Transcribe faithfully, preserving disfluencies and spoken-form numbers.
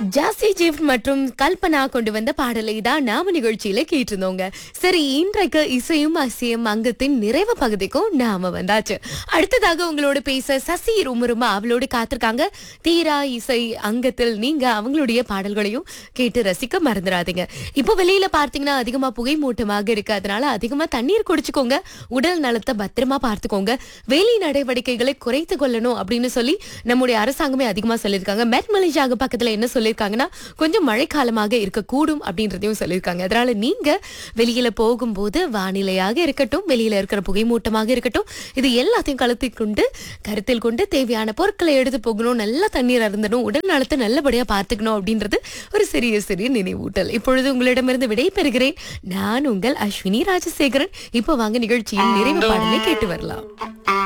Jassi GIF மற்றும் கல்பனா கொண்டு வந்த பாடலை தான் நாம நிகழ்ச்சியில கேட்டிருந்தோங்க. சரி, இன்றைக்கு இசையும் அசியம் அங்கத்தின் நிறைவு பகுதிக்கும் நாம வந்தாச்சு. அடுத்ததாக உங்களோட பேச சசி ரொம்ப ரொம்ப அவளோடு காத்திருக்காங்க. தீரா இசை அங்கத்தில் நீங்க அவங்களுடைய பாடல்களையும் கேட்டு ரசிக்க மறந்துடாதீங்க. இப்போ வெளியில பார்த்தீங்கன்னா அதிகமா புகை மூட்டமாக இருக்கு, அதனால அதிகமா தண்ணீர் குடிச்சுக்கோங்க, உடல் நலத்தை பத்திரமா பார்த்துக்கோங்க, வேலை நடவடிக்கைகளை குறைத்து கொள்ளணும் அப்படின்னு சொல்லி நம்முடைய அரசாங்கமே அதிகமா சொல்லியிருக்காங்க. மெட் மலேசியாக பக்கத்துல என்ன சொல்லியிருக்காங்கன்னா கொஞ்சம் மழைக்காலமாக இருக்கக்கூடும் அப்படின்றதையும் சொல்லியிருக்காங்க. அதனால நீங்க வெளியில போகும்போது வானிலையாக இருக்கட்டும், வெளியில இருக்கிற புகைமூட்டமாக இருக்கட்டும், இது எல்லாத்தையும் கருத்தில் கொண்டு கருத்தில் கொண்டு தேவையான பொருட்களை எடுத்து போகணும், நல்ல தண்ணீர் அருந்தணும், உடல் நலத்தை நல்லபடியா பார்த்துக்கணும் அப்படின்றது ஒரு சிறிய சிறிய நினைவூட்டல். இப்பொழுது உங்களிடமிருந்து விடை பெறுகிறேன். நான் உங்கள் அஸ்வினி ராஜசேகரன். இப்போ வாங்க நிகழ்ச்சியின் நிறைவு பாடலை கேட்டு வரலாம்.